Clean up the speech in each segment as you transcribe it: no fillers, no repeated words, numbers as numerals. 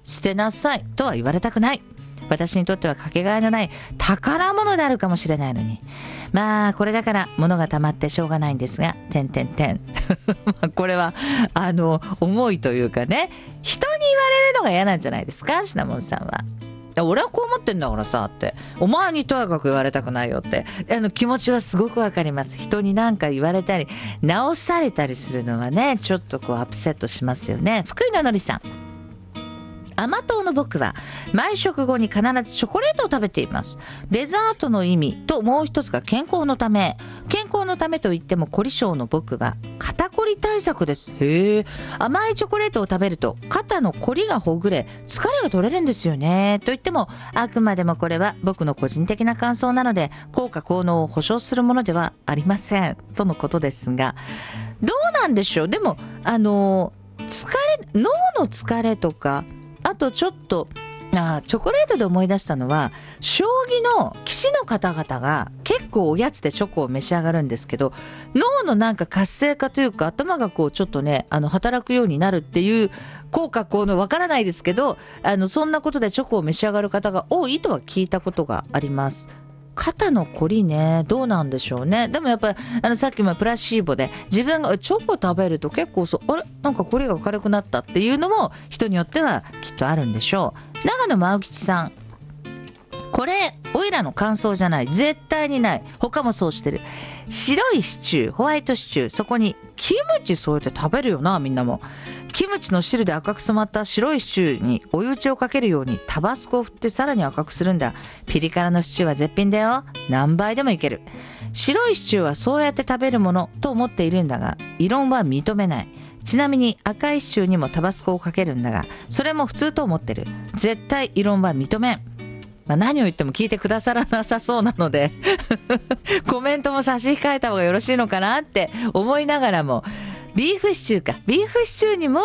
捨てなさいとは言われたくない。私にとってはかけがえのない宝物であるかもしれないのに、まあこれだから物が溜まってしょうがないんですが、これは思いというかね、人に言われるのが嫌なんじゃないですか、シナモンさんは。俺はこう思ってんだからさって、お前にとやかく言われたくないよって、気持ちはすごくわかります。人に何か言われたり直されたりするのはね、ちょっとこうアップセットしますよね。福井ののりさん、甘党の僕は毎食後に必ずチョコレートを食べています。デザートの意味ともう一つが健康のため。健康のためといっても凝り性の僕は肩こり対策です。へえ。甘いチョコレートを食べると肩のこりがほぐれ疲れが取れるんですよね。といってもあくまでもこれは僕の個人的な感想なので効果効能を保証するものではありませんとのことですが、どうなんでしょう。でも脳の疲れとか、あとちょっとチョコレートで思い出したのは、将棋の棋士の方々が結構おやつでチョコを召し上がるんですけど、脳のなんか活性化というか頭がこうちょっとね働くようになるっていう効果効能わからないですけど、そんなことでチョコを召し上がる方が多いとは聞いたことがあります。肩のこりね、どうなんでしょうね。でもやっぱりさっきもプラシーボで自分がチョコ食べると結構なんかこりが軽くなったっていうのも人によってはきっとあるんでしょう。長野真吉さん、これおいらの感想じゃない、絶対にない、他もそうしてる。白いシチュー、ホワイトシチュー、そこにキムチ添えて食べるよな、みんなも。キムチの汁で赤く染まった白いシチューに追い打ちをかけるようにタバスコを振ってさらに赤くするんだ。ピリ辛のシチューは絶品だよ。何倍でもいける。白いシチューはそうやって食べるものと思っているんだが、異論は認めない。ちなみに赤いシチューにもタバスコをかけるんだが、それも普通と思ってる。絶対異論は認めん。何を言っても聞いてくださらなさそうなのでコメントも差し控えた方がよろしいのかなって思いながらも、ビーフシチューにも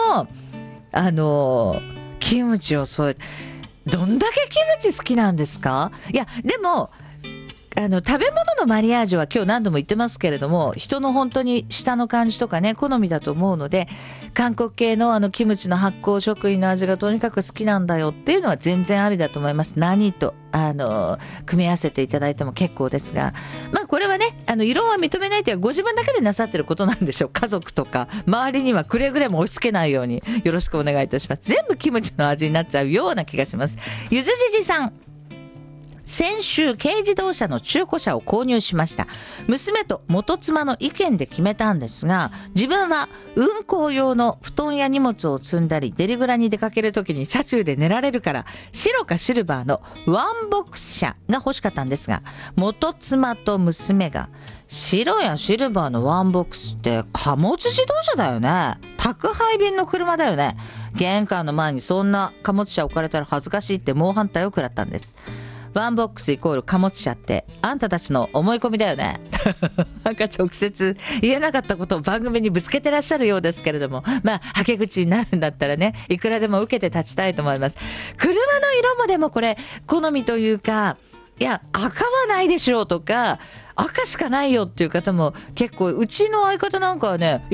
キムチを添えて、どんだけキムチ好きなんですか。いやでも食べ物のマリアージュは今日何度も言ってますけれども、人の本当に舌の感じとかね、好みだと思うので、韓国系のキムチの発酵食品の味がとにかく好きなんだよっていうのは全然ありだと思います。何と組み合わせていただいても結構ですが、これはね異論は認めないというか、ご自分だけでなさってることなんでしょう。家族とか周りにはくれぐれも押し付けないようによろしくお願いいたします。全部キムチの味になっちゃうような気がします。ゆずじじさん、先週軽自動車の中古車を購入しました。娘と元妻の意見で決めたんですが、自分は運行用の布団や荷物を積んだりデリグラに出かけるときに車中で寝られるから白かシルバーのワンボックス車が欲しかったんですが、元妻と娘が白やシルバーのワンボックスって貨物自動車だよね、宅配便の車だよね、玄関の前にそんな貨物車置かれたら恥ずかしいって猛反対を食らったんです。ワンボックスイコール貨物車ってあんたたちの思い込みだよねなんか直接言えなかったことを番組にぶつけてらっしゃるようですけれども、はけ口になるんだったらね、いくらでも受けて立ちたいと思います。車の色もでもこれ好みというか、いや赤はないでしょうとか赤しかないよっていう方も結構、うちの相方なんかはね、